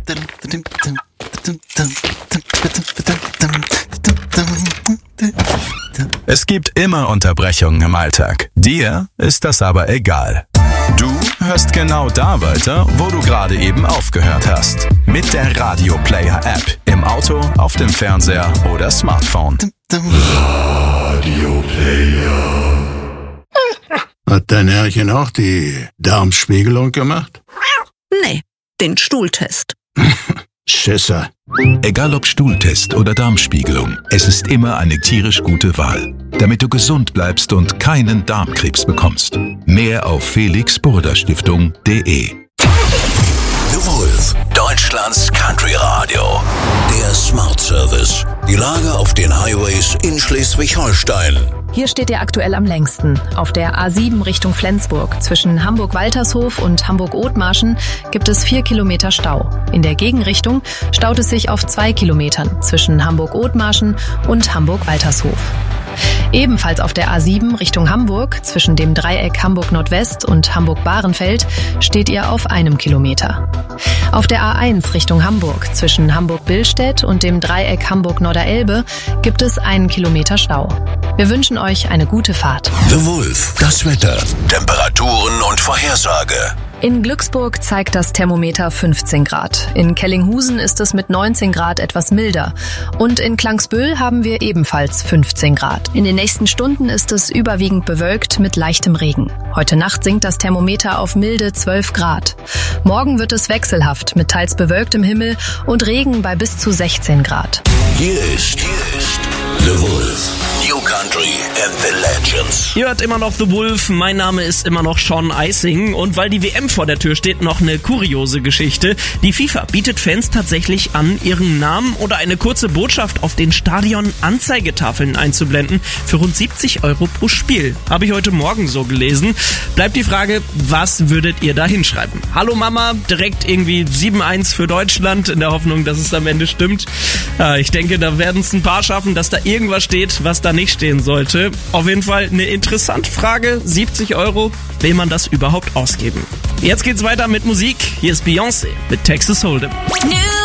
Es gibt immer Unterbrechungen im Alltag. Dir ist das aber egal. Du hörst genau da weiter, wo du gerade eben aufgehört hast. Mit der Radio Player App. Im Auto, auf dem Fernseher oder Smartphone. Radio Player. Hat dein Herrchen auch die Darmspiegelung gemacht? Nee, den Stuhltest. Schisser. Egal ob Stuhltest oder Darmspiegelung, es ist immer eine tierisch gute Wahl, damit du gesund bleibst und keinen Darmkrebs bekommst. Mehr auf felixburda-stiftung.de. The Wolf, Deutschlands Country Radio. Der Smart Service. Die Lage auf den Highways in Schleswig-Holstein. Hier steht ihr aktuell am längsten. Auf der A7 Richtung Flensburg. Zwischen Hamburg-Waltershof und Hamburg-Othmarschen gibt es 4 Kilometer Stau. In der Gegenrichtung staut es sich auf 2 Kilometern zwischen Hamburg-Othmarschen und Hamburg-Waltershof. Ebenfalls auf der A7 Richtung Hamburg, zwischen dem Dreieck Hamburg-Nordwest und Hamburg-Bahrenfeld, steht ihr auf 1 Kilometer. Auf der A1 Richtung Hamburg, zwischen Hamburg-Billstedt und dem Dreieck Hamburg-Norderelbe, gibt es 1 Kilometer Stau. Wir wünschen euch eine gute Fahrt. The Wolf, das Wetter, Temperaturen und Vorhersage. In Glücksburg zeigt das Thermometer 15 Grad. In Kellinghusen ist es mit 19 Grad etwas milder. Und in Klangsbühl haben wir ebenfalls 15 Grad. In den nächsten Stunden ist es überwiegend bewölkt mit leichtem Regen. Heute Nacht sinkt das Thermometer auf milde 12 Grad. Morgen wird es wechselhaft mit teils bewölktem Himmel und Regen bei bis zu 16 Grad. Hier ist The Wolf. New Country and the Legends. Ihr hört immer noch The Wolf, mein Name ist immer noch Sean Eising und weil die WM vor der Tür steht, noch eine kuriose Geschichte. Die FIFA bietet Fans tatsächlich an, ihren Namen oder eine kurze Botschaft auf den Stadion-Anzeigetafeln einzublenden für rund 70 € pro Spiel. Habe ich heute Morgen so gelesen. Bleibt die Frage, was würdet ihr da hinschreiben? Hallo Mama, direkt irgendwie 7-1 für Deutschland, in der Hoffnung, dass es am Ende stimmt. Ich denke, da werden es ein paar schaffen, dass da irgendwas steht, was da nicht stehen sollte. Auf jeden Fall eine interessante Frage. 70 €, will man das überhaupt ausgeben? Jetzt geht's weiter mit Musik. Hier ist Beyoncé mit Texas Hold'em.